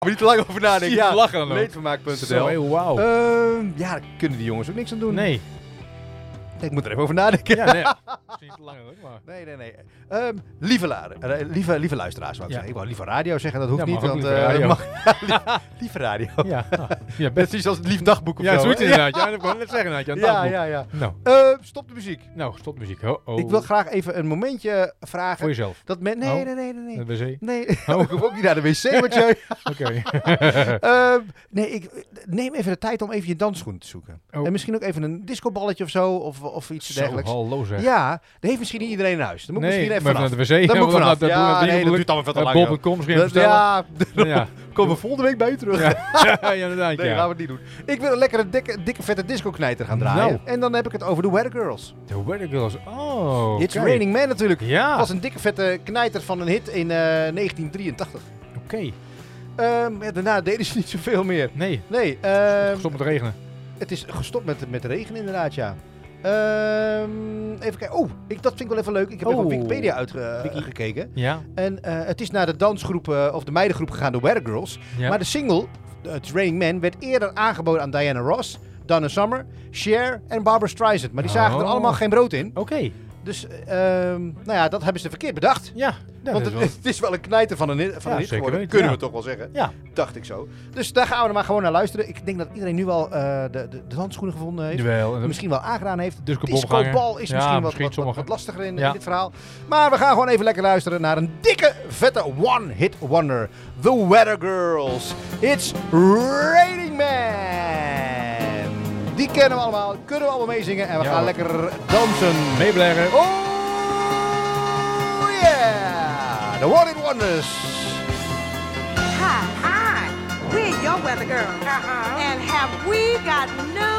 niet te lang over nadenken. Ja, lachen dan ook. Leedvermaak.nl. Zo, wauw. Ja, daar kunnen die jongens ook niks aan doen. Nee. Ik moet er even over nadenken. Ja, nee. Misschien niet te lang ook, maar... Nee. Lieve luisteraars, wou ik zeggen. Ik wou liever radio zeggen, dat hoeft Ja, niet. mag ook Want, liever radio. lieve radio. Ja, ja Net best. iets als het lief dagboek of Ja, zo. zoiets hè? inderdaad. Ja, dat kan ik net zeggen inderdaad. Ja. Nou, Stop de muziek. stop muziek. Oh. Ik wil graag even een momentje vragen. Voor jezelf. Dat men... Oh. Nee. De wc. Nee, ik hoef ook niet naar de wc, Mathieu. Oké. Neem even de tijd om even je dansschoen te zoeken. Oh. En misschien ook even een discoballetje of zo, of iets Zo, dergelijks. hallo zeg. Ja, dat heeft misschien niet iedereen in huis. Dan moet Nee, misschien even maar vanaf. naar de wc. Dan moet ik vanaf. Dat duurt allemaal veel te lang. Bol.com misschien even bestellen. Ja. Komen we volgende week bij u terug. Ja, inderdaad. Nee, gaan we het niet doen. Ik wil een lekkere, dikke vette disco-knijter gaan draaien. Nou. En dan heb ik het over de Weather Girls. The Weather Girls. Oh, It's kijk. Raining Man natuurlijk. Ja. Het was een dikke vette knijter van een hit in 1983. Oké. Daarna deden ze niet zoveel meer. Nee, Nee, stop met regenen. het is gestopt met regen inderdaad, ja. Even kijken. Dat vind ik wel even leuk. Ik heb even op Wikipedia uitgekeken. Ja. En het is naar de dansgroep of de meidengroep gegaan, de Weather Girls. Ja. Maar de single, It's Raining Man, werd eerder aangeboden aan Diana Ross, Donna Summer, Cher en Barbra Streisand. Maar die zagen er allemaal geen brood in. Oké. Dus, dat hebben ze verkeerd bedacht. Ja. Want het is wel een knijter van een hit zeker geworden, weten, kunnen ja. we toch wel zeggen. Ja. Dacht ik zo. Dus daar gaan we er maar gewoon naar luisteren. Ik denk dat iedereen nu wel de dansschoenen gevonden heeft. Jawel. Misschien wel aangedaan heeft. Discobal is Ja, misschien sommige. wat lastiger in Ja. dit verhaal. Maar we gaan gewoon even lekker luisteren naar een dikke, vette one-hit wonder. The Weather Girls. It's Raining Man. Die kennen we allemaal, kunnen we allemaal meezingen. En we gaan lekker dansen. Meebleggen. Oh yeah! The One-Hit Wonders. Hi, we're your weather girls. And have we got none